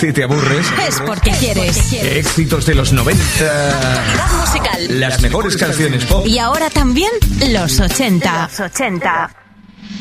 Si te aburres, es porque quieres. Éxitos de los 90. Musical. Las mejores canciones pop. Y ahora también los 80.